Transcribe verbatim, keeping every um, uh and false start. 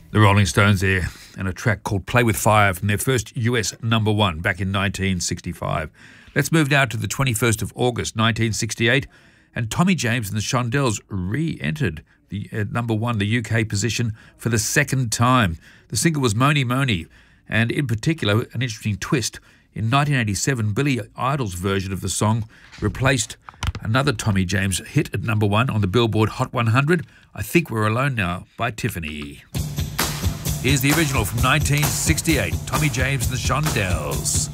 The Rolling Stones there, and a track called Play With Fire from their first U S number one back in nineteen sixty-five. Let's move now to the twenty-first of August nineteen sixty-eight, and Tommy James and the Shondells re-entered the uh, number one, the U K position, for the second time. The single was Mony Mony, and in particular, an interesting twist. In nineteen eighty-seven, Billy Idol's version of the song replaced another Tommy James hit at number one on the Billboard Hot one hundred, I Think We're Alone Now by Tiffany. Here's the original from nineteen sixty-eight, Tommy James and the Shondells.